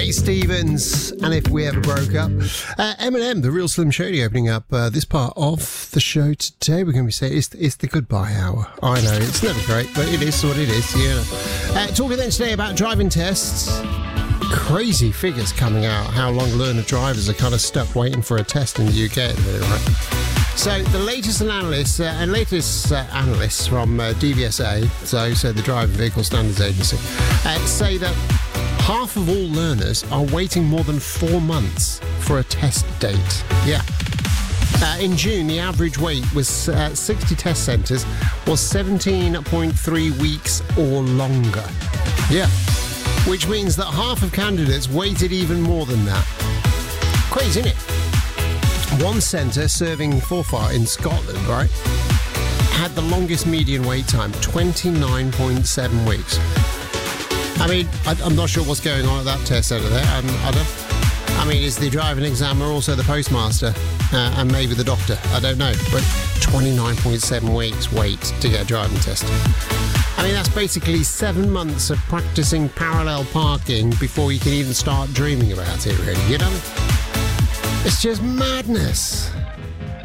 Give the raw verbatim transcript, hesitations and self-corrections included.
Ray Stevens, and If We Ever Broke Up. Uh, Eminem, the Real Slim Shady, opening up uh, this part of the show today. We're going to be saying it's, it's the goodbye hour. I know, it's never great, but it is what it is, you know. Uh, talking then today about driving tests. Crazy figures coming out, how long learner drivers are kind of stuck waiting for a test in the U K at the minute, right? So the latest analysts uh, and latest uh, analysts from uh, D V S A, so, so the Driving Vehicle Standards Agency, uh, say that half of all learners are waiting more than four months for a test date. Yeah. Uh, in June, the average wait was uh, sixty test centres was seventeen point three weeks or longer. Yeah. Which means that half of candidates waited even more than that. Crazy, isn't it? One centre serving Forfar in Scotland, right, had the longest median wait time, twenty-nine point seven weeks. I mean, I, I'm not sure what's going on at that test centre there. I, I, don't, I mean, is the driving examiner also the postmaster uh, and maybe the doctor? I don't know. But twenty-nine point seven weeks wait to get a driving test. I mean, that's basically seven months of practising parallel parking before you can even start dreaming about it, really, you know? It's just madness.